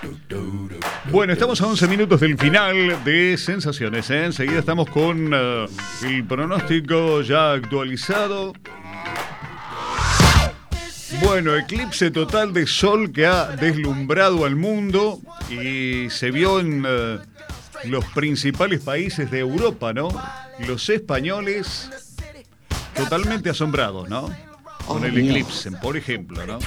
Bueno, estamos a 11 minutos del final de Sensaciones, ¿eh? Enseguida estamos con el pronóstico ya actualizado. Bueno, eclipse total de sol que ha deslumbrado al mundo y se vio en los principales países de Europa, ¿no? Los españoles totalmente asombrados, ¿no? Con el eclipse, por ejemplo, ¿no?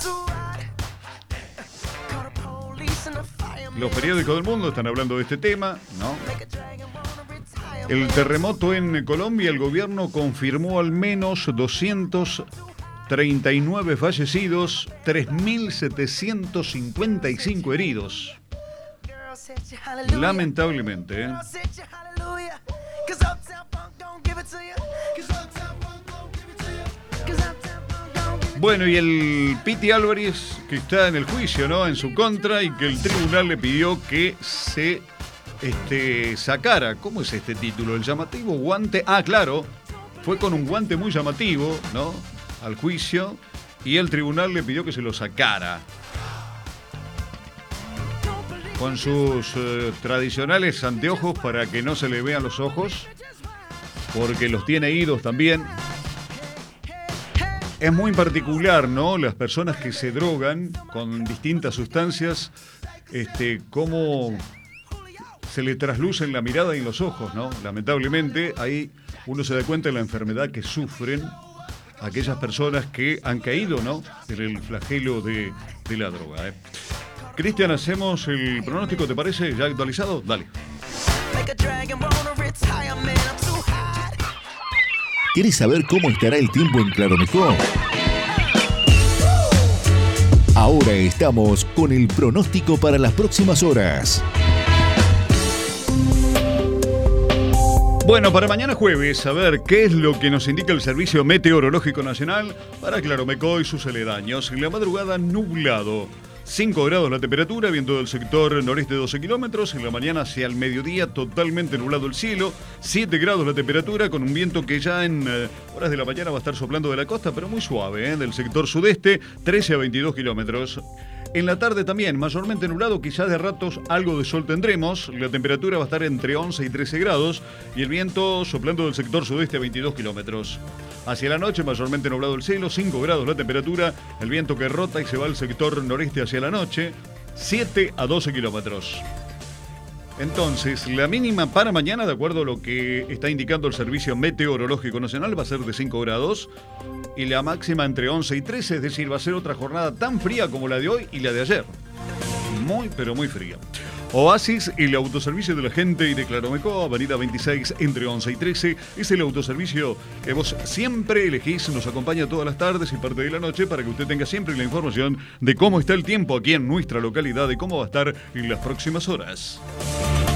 Los periódicos del mundo están hablando de este tema, ¿no? El terremoto en Colombia, el gobierno confirmó al menos 239 fallecidos, 3.755 heridos. Lamentablemente, ¿eh? Bueno, y el Piti Álvarez, que está en el juicio, ¿no? En su contra, y que el tribunal le pidió que se sacara. ¿Cómo es este título? El llamativo guante. Ah, claro, fue con un guante muy llamativo, ¿no? Al juicio, y el tribunal le pidió que se lo sacara. Con sus tradicionales anteojos para que no se le vean los ojos, porque los tiene idos también. Es muy particular, ¿no? Las personas que se drogan con distintas sustancias, cómo se le traslucen la mirada y los ojos, ¿no? Lamentablemente, ahí uno se da cuenta de la enfermedad que sufren aquellas personas que han caído, ¿no? En el flagelo de la droga, ¿eh? Cristian, hacemos el pronóstico, ¿te parece? ¿Ya actualizado? Dale. ¿Quieres saber cómo estará el tiempo en Claromecó? Ahora estamos con el pronóstico para las próximas horas. Bueno, para mañana jueves, a ver qué es lo que nos indica el Servicio Meteorológico Nacional para Claromecó y sus aledaños. En la madrugada, nublado. 5 grados la temperatura, viento del sector noreste 12 kilómetros. En la mañana hacia el mediodía, totalmente nublado el cielo. 7 grados la temperatura, con un viento que ya en horas de la mañana va a estar soplando de la costa, pero muy suave, del sector sudeste, 13 a 22 kilómetros. En la tarde también, mayormente nublado, quizás de ratos algo de sol tendremos. La temperatura va a estar entre 11 y 13 grados y el viento soplando del sector sudeste a 22 kilómetros. Hacia la noche, mayormente nublado el cielo, 5 grados la temperatura, el viento que rota y se va al sector noreste hacia la noche, 7 a 12 kilómetros. Entonces, la mínima para mañana, de acuerdo a lo que está indicando el Servicio Meteorológico Nacional, va a ser de 5 grados y la máxima entre 11 y 13, es decir, va a ser otra jornada tan fría como la de hoy y la de ayer. Muy, pero muy fría. Oasis, el autoservicio de la gente y de Claromecó, avenida 26 entre 11 y 13, es el autoservicio que vos siempre elegís, nos acompaña todas las tardes y parte de la noche para que usted tenga siempre la información de cómo está el tiempo aquí en nuestra localidad y cómo va a estar en las próximas horas.